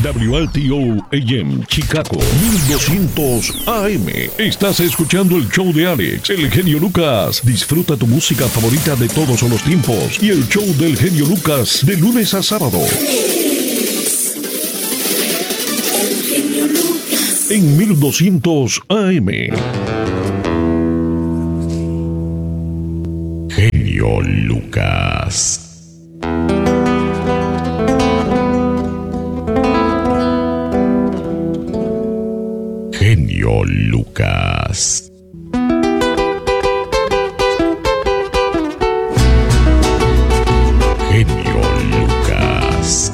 WLTO AM Chicago 1200 AM. Estás escuchando el show de Alex, el genio Lucas. Disfruta tu música favorita de todos los tiempos y el show del genio Lucas de lunes a sábado. En 1200 AM. Genio Lucas. Genio Lucas. Genio Lucas.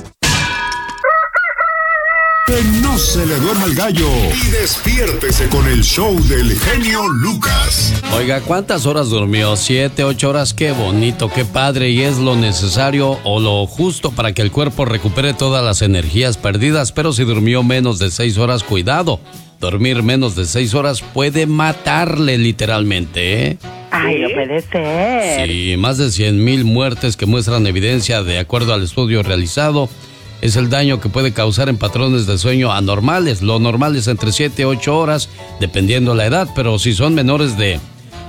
Que no se le duerma el gallo y despiértese con el show del genio Lucas. Oiga, ¿cuántas horas durmió? 7, 8 horas, qué bonito, qué padre, y es lo necesario o lo justo para que el cuerpo recupere todas las energías perdidas. Pero si durmió menos de 6 horas, cuidado. Dormir menos de 6 horas puede matarle literalmente, ¿eh? Ay, no puede ser. Sí, más de 100,000 muertes que muestran evidencia de acuerdo al estudio realizado. Es el daño que puede causar en patrones de sueño anormales. Lo normal es entre 7 y 8 horas, dependiendo la edad, pero si son menores de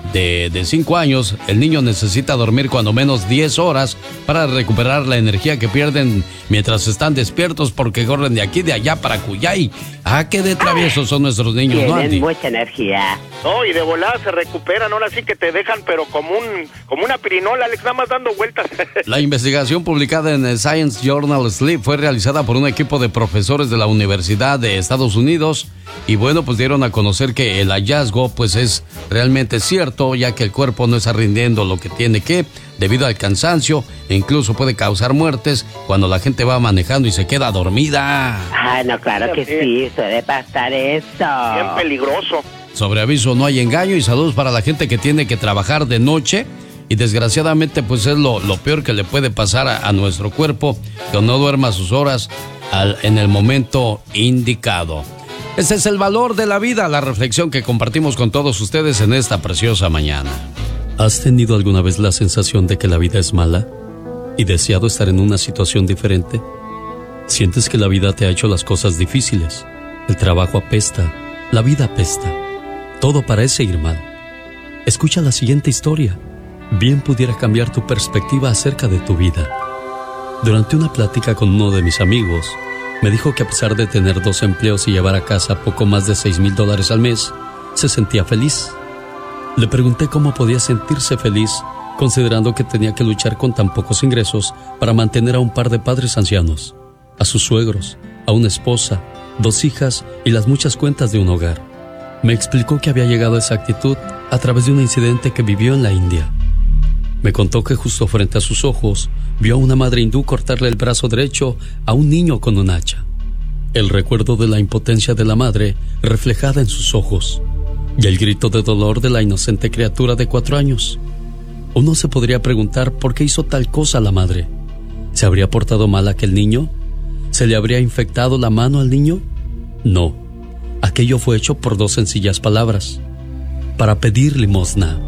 5 años, el niño necesita dormir cuando menos 10 horas para recuperar la energía que pierden mientras están despiertos, porque corren de aquí, de allá, para Cuyay. Ah, qué de traviesos son nuestros niños, ¿no, Andy? Tienen mucha energía. No, y de volada se recuperan, ahora sí que te dejan, pero como una pirinola, Alex, nada más dando vueltas. La investigación publicada en el Science Journal Sleep fue realizada por un equipo de profesores de la Universidad de Estados Unidos, y bueno, pues dieron a conocer que el hallazgo pues es realmente cierto, ya que el cuerpo no está rindiendo lo que tiene que, debido al cansancio, e incluso puede causar muertes cuando la gente va manejando y se queda dormida. Ay, no, claro que sí, suele pasar eso. Bien peligroso. Sobre aviso no hay engaño, y saludos para la gente que tiene que trabajar de noche, y desgraciadamente pues es lo peor que le puede pasar a nuestro cuerpo, que no duerma sus horas en el momento indicado. Ese es el valor de la vida, la reflexión que compartimos con todos ustedes en esta preciosa mañana. ¿Has tenido alguna vez la sensación de que la vida es mala y deseado estar en una situación diferente? ¿Sientes que la vida te ha hecho las cosas difíciles? El trabajo apesta, la vida apesta, todo parece ir mal. Escucha la siguiente historia. Bien pudiera cambiar tu perspectiva acerca de tu vida. Durante una plática con uno de mis amigos, me dijo que a pesar de tener 2 empleos y llevar a casa poco más de $6,000 al mes, se sentía feliz. Le pregunté cómo podía sentirse feliz, considerando que tenía que luchar con tan pocos ingresos para mantener a un par de padres ancianos, a sus suegros, a una esposa, 2 hijas y las muchas cuentas de un hogar. Me explicó que había llegado a esa actitud a través de un incidente que vivió en la India. Me contó que justo frente a sus ojos vio a una madre hindú cortarle el brazo derecho a un niño con un hacha. El recuerdo de la impotencia de la madre reflejada en sus ojos y el grito de dolor de la inocente criatura de 4 años. Uno se podría preguntar por qué hizo tal cosa la madre. ¿Se habría portado mal aquel niño? ¿Se le habría infectado la mano al niño? No, aquello fue hecho por 2 sencillas palabras: para pedir limosna.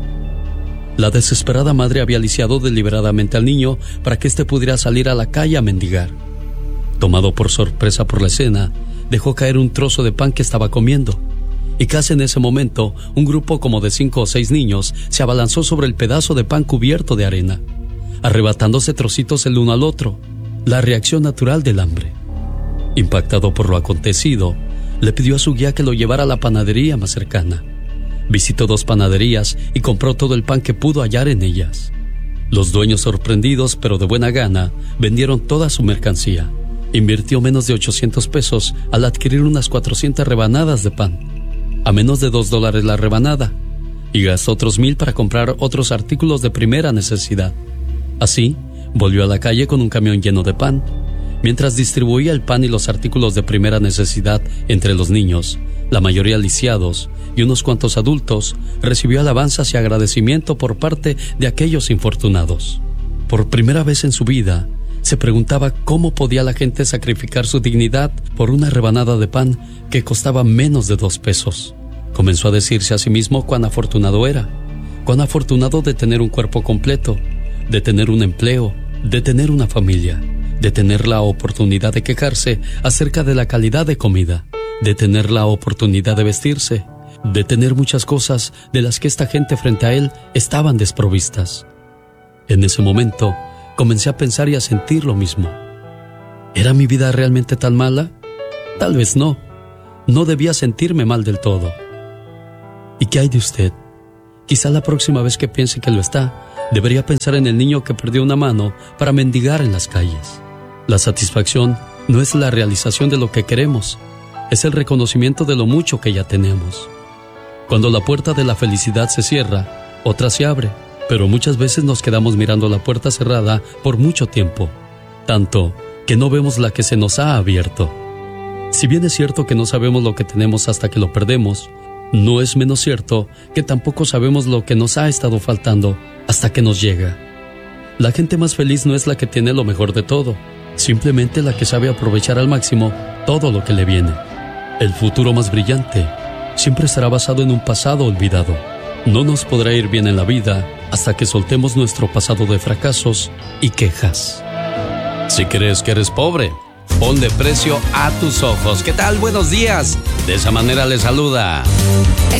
La desesperada madre había lisiado deliberadamente al niño para que éste pudiera salir a la calle a mendigar. Tomado por sorpresa por la escena, dejó caer un trozo de pan que estaba comiendo, y casi en ese momento, un grupo como de 5 o 6 niños se abalanzó sobre el pedazo de pan cubierto de arena, arrebatándose trocitos el uno al otro, la reacción natural del hambre. Impactado por lo acontecido, le pidió a su guía que lo llevara a la panadería más cercana. Visitó 2 panaderías y compró todo el pan que pudo hallar en ellas. Los dueños, sorprendidos pero de buena gana, vendieron toda su mercancía. Invirtió menos de $800 al adquirir unas 400 rebanadas de pan, a menos de $2 la rebanada, y gastó otros 1,000 para comprar otros artículos de primera necesidad. Así, volvió a la calle con un camión lleno de pan. Mientras distribuía el pan y los artículos de primera necesidad entre los niños, la mayoría lisiados, y unos cuantos adultos, recibió alabanzas y agradecimiento por parte de aquellos infortunados. Por primera vez en su vida, se preguntaba cómo podía la gente sacrificar su dignidad por una rebanada de pan que costaba menos de $2. Comenzó a decirse a sí mismo cuán afortunado era, cuán afortunado de tener un cuerpo completo, de tener un empleo, de tener una familia, de tener la oportunidad de quejarse acerca de la calidad de comida, de tener la oportunidad de vestirse, de tener muchas cosas de las que esta gente frente a él estaban desprovistas. En ese momento, comencé a pensar y a sentir lo mismo. ¿Era mi vida realmente tan mala? Tal vez no. No debía sentirme mal del todo. ¿Y qué hay de usted? Quizá la próxima vez que piense que lo está, debería pensar en el niño que perdió una mano para mendigar en las calles. La satisfacción no es la realización de lo que queremos, es el reconocimiento de lo mucho que ya tenemos. Cuando la puerta de la felicidad se cierra, otra se abre, pero muchas veces nos quedamos mirando la puerta cerrada por mucho tiempo, tanto que no vemos la que se nos ha abierto. Si bien es cierto que no sabemos lo que tenemos hasta que lo perdemos, no es menos cierto que tampoco sabemos lo que nos ha estado faltando hasta que nos llega. La gente más feliz no es la que tiene lo mejor de todo, simplemente la que sabe aprovechar al máximo todo lo que le viene. El futuro más brillante siempre estará basado en un pasado olvidado. No nos podrá ir bien en la vida hasta que soltemos nuestro pasado de fracasos y quejas. Si crees que eres pobre, ponle precio a tus ojos. ¿Qué tal? Buenos días. De esa manera le saluda